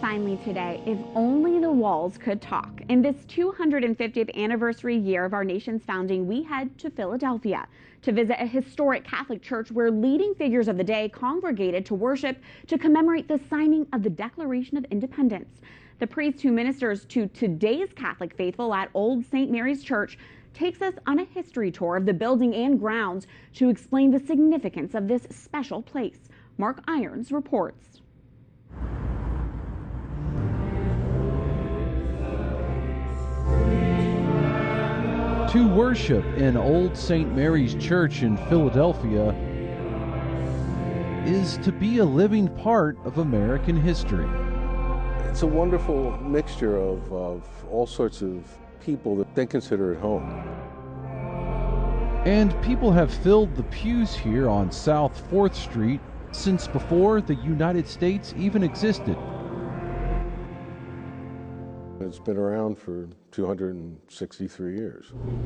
finally today, if only the walls could talk. In this 250th anniversary year of our nation's founding, we head to Philadelphia to visit a historic Catholic church where leading figures of the day congregated to worship to commemorate the signing of the Declaration of Independence. The priest who ministers to today's Catholic faithful at Old St. Mary's Church takes us on a history tour of the building and grounds to explain the significance of this special place. Mark Irons reports. To worship in Old St. Mary's Church in Philadelphia is to be a living part of American history. It's a wonderful mixture of all sorts of people that they consider at home. And people have filled the pews here on South 4th Street since before the United States even existed. It's been around for 263 years.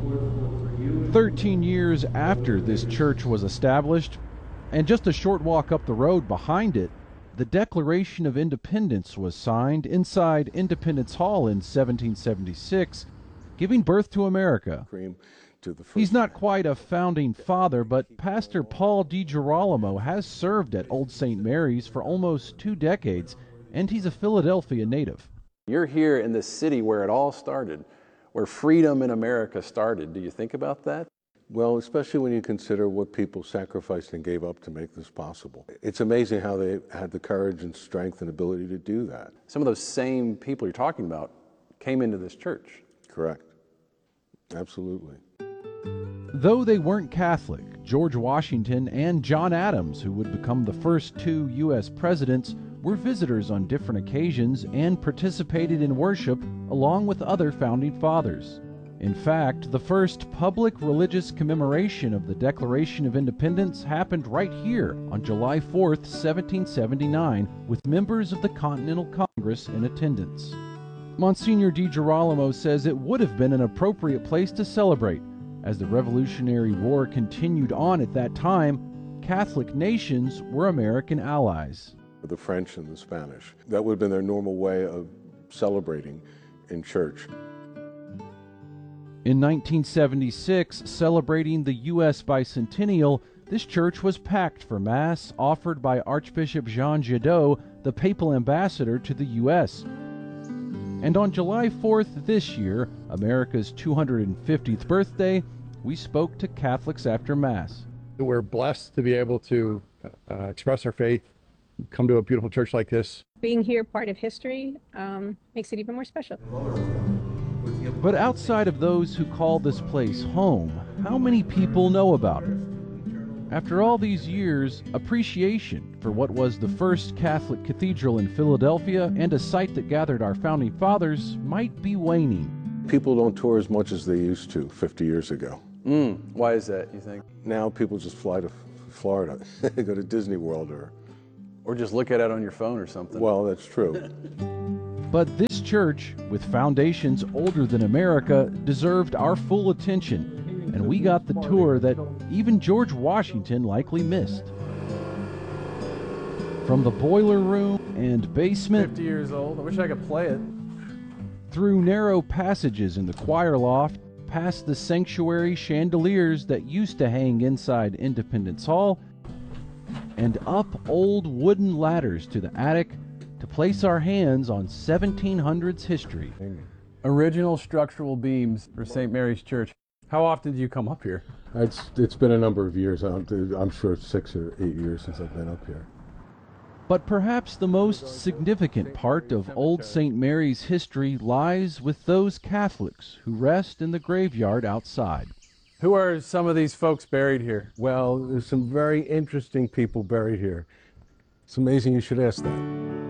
13 years after this church was established, and just a short walk up the road behind it, the Declaration of Independence was signed inside Independence Hall in 1776, giving birth to America. He's not quite a founding father, but Pastor Paul DiGirolamo has served at Old St. Mary's for almost 2 decades, and he's a Philadelphia native. You're here in the city where it all started, where freedom in America started. Do you think about that? Well, especially when you consider what people sacrificed and gave up to make this possible. It's amazing how they had the courage and strength and ability to do that. Some of those same people you're talking about came into this church. Correct. Absolutely. Though they weren't Catholic, George Washington and John Adams, who would become the first 2 U.S. presidents, were visitors on different occasions and participated in worship along with other founding fathers. In fact, the first public religious commemoration of the Declaration of Independence happened right here on July 4th, 1779, with members of the Continental Congress in attendance. Monsignor DiGirolamo says it would have been an appropriate place to celebrate. As the Revolutionary War continued on at that time, Catholic nations were American allies. The French and the Spanish. That would have been their normal way of celebrating in church. In 1976, celebrating the U.S. bicentennial, this church was packed for Mass offered by Archbishop Jean Jadot, the papal ambassador to the U.S. And on July 4th this year, America's 250th birthday, we spoke to Catholics after Mass. We're blessed to be able to express our faith, come to a beautiful church like this. Being here, part of history, makes it even more special. But outside of those who call this place home, how many people know about it? After all these years, appreciation for what was the first Catholic cathedral in Philadelphia and a site that gathered our founding fathers might be waning. People don't tour as much as they used to 50 years ago. Why is that, you think? Now people just fly to Florida, go to Disney World or just look at it on your phone or something. Well, that's true. But this church, with foundations older than America, deserved our full attention, and we got the tour that even George Washington likely missed. From the boiler room and basement, 50 years old, I wish I could play it, through narrow passages in the choir loft, past the sanctuary chandeliers that used to hang inside Independence Hall, and up old wooden ladders to the attic to place our hands on 1700s history. Original structural beams for St. Mary's Church. How often do you come up here? It's been a number of years. I'm sure 6 or 8 years since I've been up here. But perhaps the most significant part of Old St. Mary's history lies with those Catholics who rest in the graveyard outside. Who are some of these folks buried here? Well, there's some very interesting people buried here. It's amazing you should ask that.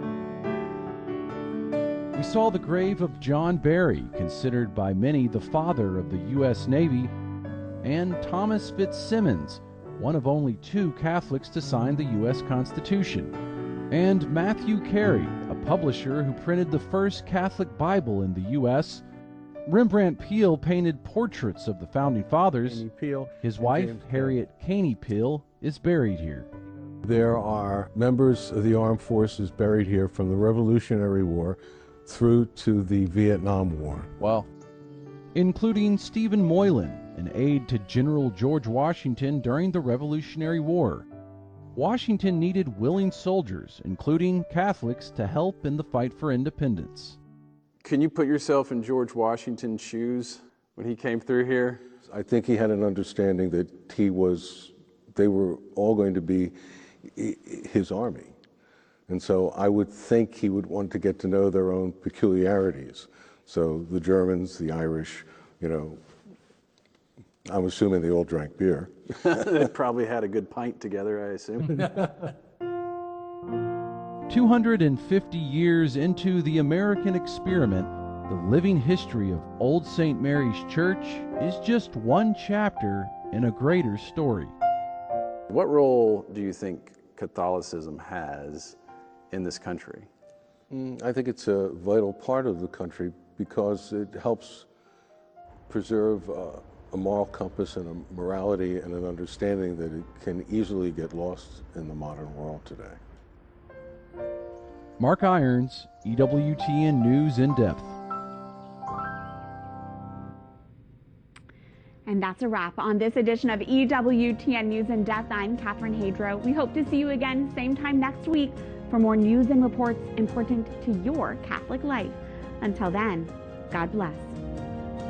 We saw the grave of John Barry, considered by many the father of the U.S. Navy, and Thomas Fitzsimmons, one of only 2 Catholics to sign the U.S. Constitution, and Matthew Carey, a publisher who printed the first Catholic Bible in the U.S. Rembrandt Peale painted portraits of the Founding Fathers. His wife, Harriet Caney Peale, is buried here. There are members of the armed forces buried here from the Revolutionary War through to the Vietnam War. Wow. Including Stephen Moylan, an aide to General George Washington during the Revolutionary War. Washington needed willing soldiers, including Catholics, to help in the fight for independence. Can you put yourself in George Washington's shoes when he came through here? I think he had an understanding that they were all going to be his army. And so I would think he would want to get to know their own peculiarities. So the Germans, the Irish, I'm assuming they all drank beer. They probably had a good pint together, I assume. 250 years into the American experiment, the living history of Old St. Mary's Church is just one chapter in a greater story. What role do you think Catholicism has in this country? I think it's a vital part of the country because it helps preserve a moral compass and a morality and an understanding that it can easily get lost in the modern world today. Mark Irons, EWTN News in Depth. And that's a wrap on this edition of EWTN News in Depth. I'm Catherine Hadro. We hope to see you again same time next week for more news and reports important to your Catholic life. Until then, God bless.